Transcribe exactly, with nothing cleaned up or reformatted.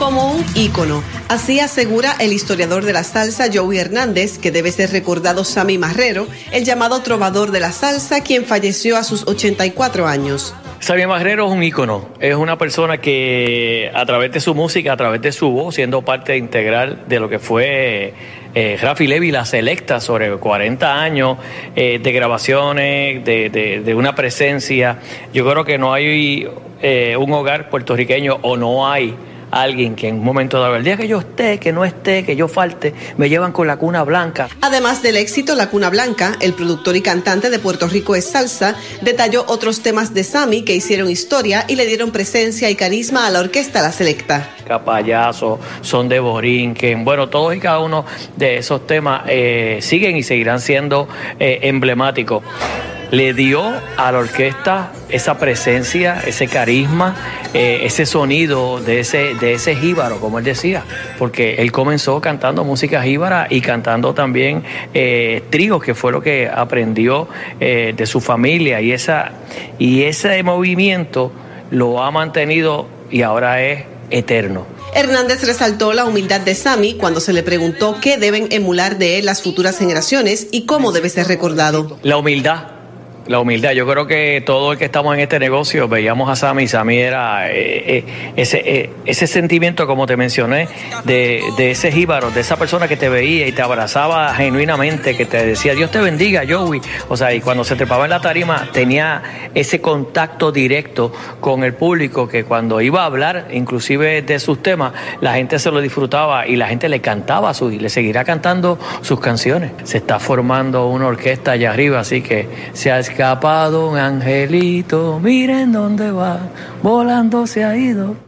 como un ícono. Así asegura el historiador de la salsa Joey Hernández, que debe ser recordado Sammy Marrero, el llamado trovador de la salsa, quien falleció a sus ochenta y cuatro años. Sammy Marrero es un ícono, es una persona que a través de su música, a través de su voz, siendo parte integral de lo que fue eh, Rafi Levy, La Selecta, sobre cuarenta años eh, de grabaciones, de, de, de una presencia. Yo creo que no hay eh, un hogar puertorriqueño o no hay alguien que en un momento dado, el día que yo esté, que no esté, que yo falte, me llevan con la cuna blanca. Además del éxito La Cuna Blanca, el productor y cantante de Puerto Rico es Salsa detalló otros temas de Sammy que hicieron historia y le dieron presencia y carisma a la orquesta La Selecta. Capayazo, Son de Borinquen, bueno, todos y cada uno de esos temas eh, siguen y seguirán siendo eh, emblemáticos. Le dio a la orquesta esa presencia, ese carisma, eh, ese sonido de ese, de ese jíbaro, como él decía, porque él comenzó cantando música jíbara y cantando también eh, tríos, que fue lo que aprendió eh, de su familia, y, esa, y ese movimiento lo ha mantenido y ahora es eterno. Hernández resaltó la humildad de Sammy cuando se le preguntó qué deben emular de él las futuras generaciones y cómo debe ser recordado. La humildad. La humildad, yo creo que todo el que estamos en este negocio veíamos a Sammy, Sammy era eh, eh, ese eh, ese sentimiento, como te mencioné, de, de ese jíbaro, de esa persona que te veía y te abrazaba genuinamente, que te decía Dios te bendiga, Joey, o sea, y cuando se trepaba en la tarima tenía ese contacto directo con el público, que cuando iba a hablar inclusive de sus temas, la gente se lo disfrutaba y la gente le cantaba su, y le seguirá cantando sus canciones. Se está formando una orquesta allá arriba, así que se ha escapado un angelito, miren dónde va, volando se ha ido.